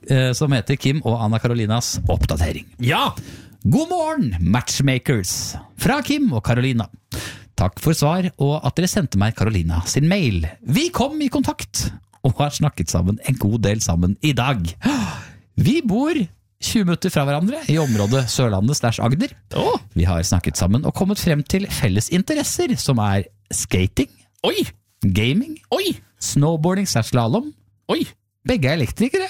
som heter Kim og Anna Karolinas oppdatering. Ja! God morgen, matchmakers! Fra Kim og Karolina. Takk for svar, og at dere sendte meg Karolina sin mail. Vi kom i kontakt, og har snakket sammen en god del sammen i dag. Vi bor 20 minutter fra hverandre i området Sørlandet/Agder. Vi har snakket sammen og kommet frem til felles interesser, som er skating, gaming, snowboarding/slalom. Begge er elektrikere.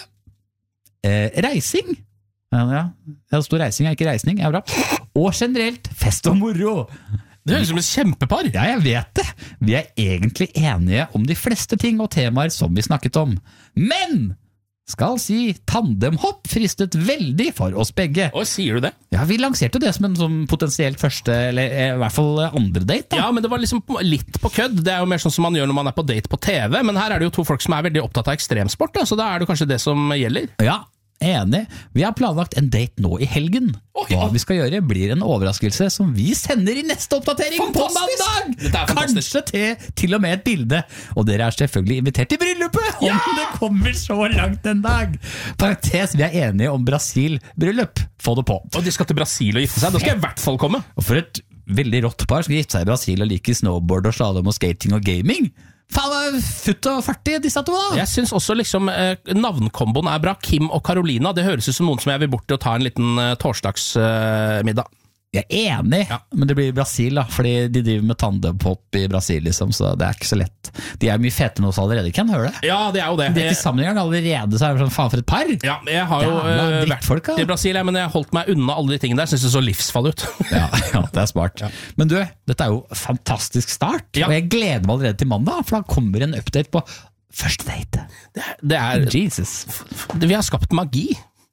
Reising. Ja, det står reising, ikke reisning. Ja, bra. Og generelt fest og moro. Det høres som et kjempepar. Ja, jeg vet det. Vi er egentlig enige om de fleste ting og temaer som vi snakket om. Men skal si tandemhopp fristet veldig for oss begge. Sier du det? Ja, vi lanserte det som en sånn potensielt første, eller i hvert fall andre date da. Ja, men det var liksom litt på kødd. Det er jo mer sånn som man gjør når man er på date på TV, men her er det jo to folk som er veldig opptatt av ekstremsport, da, så da er det kanskje det som gjelder. Ja, enig. Vi har planlagt en date nå i helgen. Hva vi skal gjøre blir en overraskelse som vi sender i neste oppdatering på mandag! Kanskje til og med et bilde. Og dere er selvfølgelig invitert til bryllupet om det kommer så langt en dag. Parentes, vi er enige om Brasil-bryllup. Få det på. Og de skal til Brasil og gifte seg. Da skal jeg i hvert fall komme. Og for et veldig rått par skal gifte seg i Brasil og like snowboard og slalom og skating og gaming. Faen, futt og fartig disse to da. Jeg synes også liksom navnkomboen er bra. Kim og Karolina, det høres ut som noen som jeg vil bort til å ta en liten torsdagsmiddag. Jeg er enig, men det blir Brasil da, fordi de driver med tandemhopp i Brasil liksom, så det er ikke så lett. De er mye fete med oss allerede, kan høre det? Ja, det er jo det. De er til sammenheng allerede, så er det sånn, faen for et par. Ja, jeg har jo vært i Brasil, men jeg holdt meg unna alle de tingene der, synes det så livsfarlig ut. ja, det er smart. Ja. Men du, dette er jo fantastisk start, og jeg gleder meg allerede til mandag, for da kommer en update på første date. Det er Jesus. Vi har skapt magi.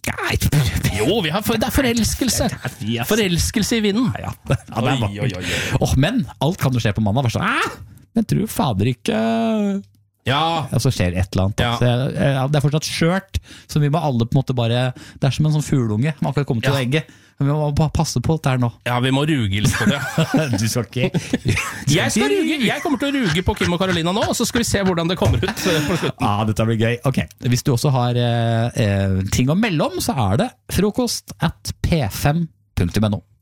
Jo, det er forelskelse. Forelskelse i vinden. Men alt kan jo skje på mandag. Men tror fader ikke. Ja, så skjer et eller annet. Så det er fortsatt skjørt, så vi må alle på en måte bare. Det er som en sånn fuglunge. Man kan komme til å egge. Men vi må bare passe på det her nå. Ja, vi må ruge litt på det. Du skal ikke. Jeg skal ruge. Jeg kommer til å ruge på Kim og Karolina nå, og så skal vi se hvordan det kommer ut på slutten. Dette blir gøy. Ok, hvis du også har ting å melde om, så er det frokost@p5.no.